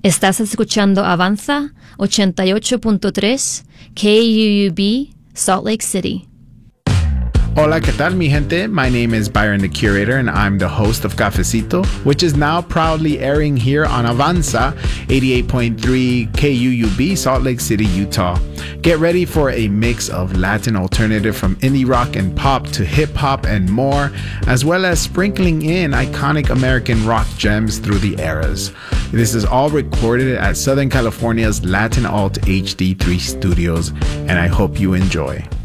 Estás escuchando Avanza 88.3 KUUB Salt Lake City. Hola, ¿qué tal, mi gente? My name is Byron the Curator, and I'm the host of Cafecito, which is now proudly airing here on Avanza 88.3 KUUB, Salt Lake City, Utah. Get ready for a mix of Latin alternative from indie rock and pop to hip hop and more, as well as sprinkling in iconic American rock gems through the eras. This is all recorded at Southern California's Latin Alt HD3 Studios, and I hope you enjoy.